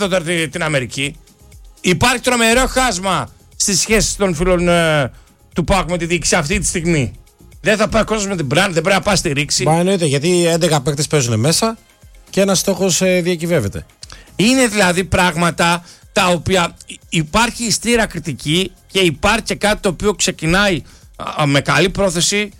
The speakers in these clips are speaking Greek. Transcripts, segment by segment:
την Αμερική. Υπάρχει τρομερό χάσμα στις σχέσεις των φίλων του ΠΑΟΚ με τη διοίκηση αυτή τη στιγμή. Δεν θα πάει ο κόσμος με την brand, δεν πρέπει να πάει στη ρήξη. Μα εννοείται, γιατί 11 παίκτες παίζουν μέσα και ένας στόχος διακυβεύεται. Είναι δηλαδή πράγματα τα οποία υπάρχει ιστήρα κριτική και υπάρχει και κάτι το οποίο ξεκινάει με καλή πρόθεση,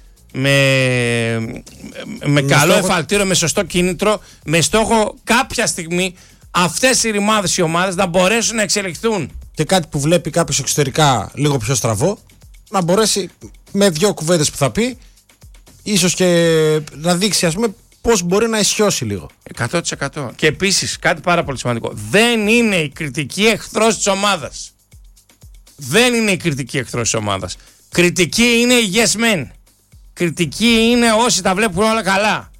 με καλό εφαλτήριο, με σωστό κίνητρο, με στόχο κάποια στιγμή αυτές οι ρημάδες, οι ομάδες να μπορέσουν να εξελιχθούν. Και κάτι που βλέπει κάποιος εξωτερικά λίγο πιο στραβό, να μπορέσει με 2 κουβέντες που θα πει, ίσως και να δείξει, ας πούμε, πώς μπορεί να ισιώσει λίγο. 100%. Και επίσης κάτι πάρα πολύ σημαντικό. Δεν είναι η κριτική εχθρός της ομάδας. Δεν είναι η κριτική εχθρός της ομάδας. Κριτική είναι οι yes men. Κριτική είναι όσοι τα βλέπουν όλα καλά.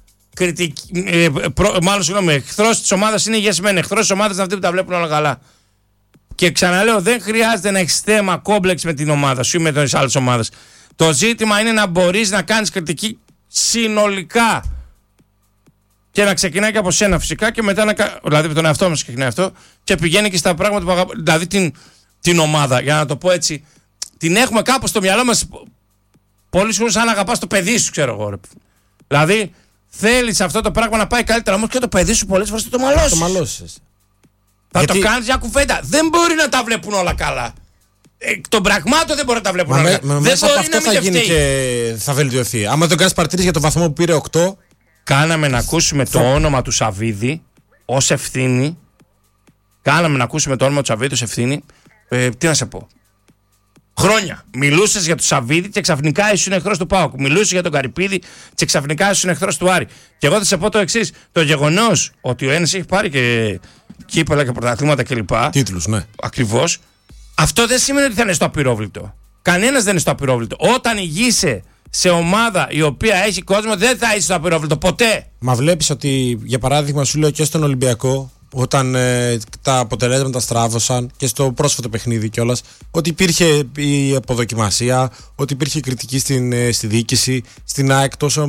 Εχθρός της ομάδας είναι οι yes men. Εχθρός της ομάδας είναι αυτοί που τα βλέπουν όλα καλά. Και ξαναλέω, δεν χρειάζεται να έχεις θέμα κόμπλεξ με την ομάδα σου ή με τις άλλες ομάδες. Το ζήτημα είναι να μπορείς να κάνεις κριτική συνολικά. Και να ξεκινάει και από σένα φυσικά και μετά δηλαδή με τον εαυτό μας ξεκινάει αυτό και πηγαίνει και στα πράγματα που αγαπάμε. Δηλαδή την ομάδα, για να το πω έτσι, την έχουμε κάπως στο μυαλό μας πολύ σχόλια σαν να αγαπάς το παιδί σου, ξέρω εγώ. Δηλαδή θέλεις αυτό το πράγμα να πάει καλύτερα, όμως και το παιδί σου πολλές φορές θα το μαλώσεις. Θα το κάνεις για κουβέντα. Δεν μπορεί να τα βλέπουν όλα καλά. Των πραγμάτων δεν μπορεί να τα βλέπουν όλα καλά. Μέσα από αυτό θα γίνει και θα βελτιωθεί. Άμα δεν κάνεις παρατήρηση για το βαθμό που πήρε 8. Κάναμε να ακούσουμε το όνομα του Σαββίδη ως ευθύνη. Κάναμε να ακούσουμε το όνομα του Σαββίδη ως ευθύνη. Τι να σε πω. Χρόνια. Μιλούσες για τον Σαββίδη και ξαφνικά ήσουν εχθρός του ΠΑΟΚ. Μιλούσες για τον Καρυπίδη και ξαφνικά ήσουν εχθρός του Άρη. Και εγώ θα σε πω το εξής. Το γεγονός ότι ο ένας έχει πάρει και κύπελα και πρωταθλήματα κλπ. Τίτλους, ναι. Ακριβώς. Αυτό δεν σημαίνει ότι θα είναι στο απειρόβλητο. Κανένας δεν είναι στο απειρόβλητο. Όταν ηγείσαι σε ομάδα η οποία έχει κόσμο, δεν θα είσαι στο απειρόβλητο ποτέ. Μα βλέπεις ότι, για παράδειγμα, σου λέω και στον Ολυμπιακό, όταν τα αποτελέσματα στράβωσαν και στο πρόσφατο παιχνίδι κιόλας, ότι υπήρχε η αποδοκιμασία, ότι υπήρχε κριτική στη διοίκηση, στην ΑΕΚ, τόσο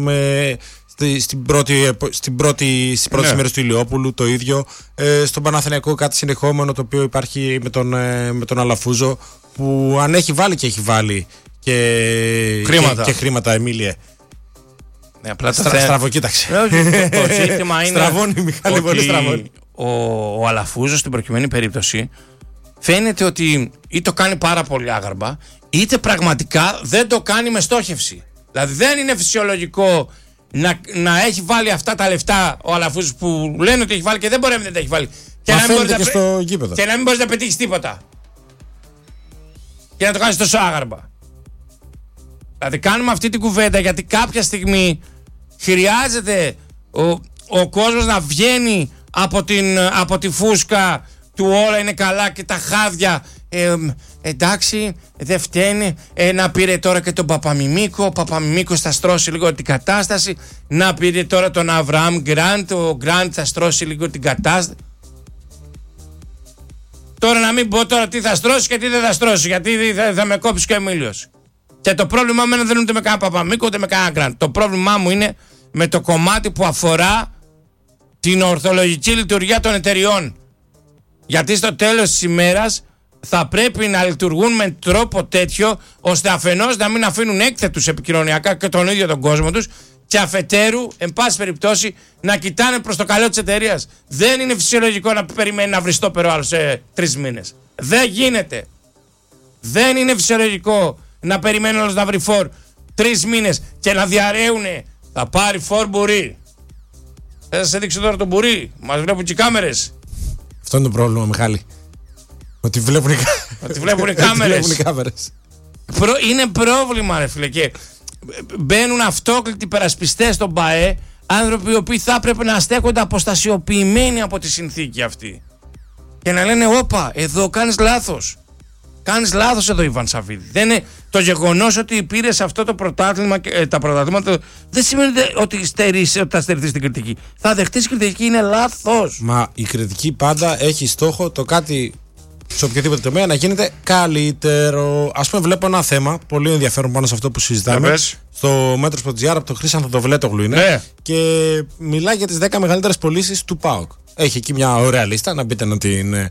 στις πρώτες μέρες του Ηλιόπουλου το ίδιο, στον Παναθηναϊκό κάτι συνεχόμενο το οποίο υπάρχει με τον Αλαφούζο, που αν έχει βάλει και έχει βάλει και χρήματα, Εμίλιε. Ναι, απλά στραβοκοίταξε. Το ζήτημα είναι στραβώνει, Μιχάλη, πολύ στραβώνει. Ο Αλαφούζος στην προκειμένη περίπτωση φαίνεται ότι ή το κάνει πάρα πολύ άγαρμα, είτε πραγματικά δεν το κάνει με στόχευση. Δηλαδή δεν είναι φυσιολογικό να έχει βάλει αυτά τα λεφτά ο Αλαφούζος που λένε ότι έχει βάλει και δεν μπορεί να μην τα έχει βάλει. Και να μην μπορείς να πετύχεις τίποτα. Και να το κάνεις τόσο άγαρμα. Δηλαδή κάνουμε αυτή την κουβέντα γιατί κάποια στιγμή χρειάζεται ο κόσμος να βγαίνει από τη φούσκα του όλα είναι καλά και τα χάδια. Εντάξει, δεν φταίνει. Να πήρε τώρα και τον Παπαμιμίκο. Ο Παπαμιμίκος θα στρώσει λίγο την κατάσταση. Να πήρε τώρα τον Αβραάμ Γκραντ. Ο Γκραντ θα στρώσει λίγο την κατάσταση. Τώρα να μην πω τώρα τι θα στρώσει και τι δεν θα στρώσει, γιατί θα με κόψει και ο Εμίλιος. Και το πρόβλημά μου δεν είναι ούτε με κανένα Παπαμίκο ούτε με κανένα Γκραντ. Το πρόβλημά μου είναι με το κομμάτι που αφορά την ορθολογική λειτουργία των εταιριών. Γιατί στο τέλος της ημέρας θα πρέπει να λειτουργούν με τρόπο τέτοιο ώστε αφενός να μην αφήνουν έκθετους επικοινωνιακά και τον ίδιο τον κόσμο τους και αφετέρου, εν πάση περιπτώσει, να κοιτάνε προς το καλό της εταιρείας. Δεν είναι φυσιολογικό να περιμένει να βρει στόπερο άλλο σε 3 μήνες. Δεν γίνεται. Δεν είναι φυσιολογικό να περιμένει όλος να βρει φορ 3 μήνες και να διαρρέουνε. Θα πάρει φορ μπουρί. Θα σας δείξω τώρα το μπουρί. Μας βλέπουν και οι κάμερες. Αυτό είναι το πρόβλημα, Μιχάλη. Ότι βλέπουν οι κάμερες. Είναι πρόβλημα, ρε φίλε. Και μπαίνουν αυτόκλητοι περασπιστές στον ΠΑΕ, άνθρωποι οι οποίοι θα έπρεπε να στέκονται αποστασιοποιημένοι από τη συνθήκη αυτή. Και να λένε, όπα, εδώ κάνεις λάθος. Κάνεις λάθος εδώ, Ιβάν Σαββίδη. Δεν είναι το γεγονός ότι πήρες αυτό το πρωτάθλημα, τα πρωταθλήματα, δεν σημαίνει ότι θα στερηθείς την κριτική. Θα δεχτείς κριτική, είναι λάθος. Μα η κριτική πάντα έχει στόχο το κάτι σε οποιοδήποτε τομέα να γίνεται καλύτερο. Ας πούμε, βλέπω ένα θέμα πολύ ενδιαφέρον πάνω σε αυτό που συζητάμε. Στο Μέτρο.gr από τον Χρήστο Θοδοβλέτογλου είναι. Και μιλάει για τις 10 μεγαλύτερες πωλήσεις του ΠΑΟΚ. Έχει εκεί μια ωραία λίστα, να μπείτε να την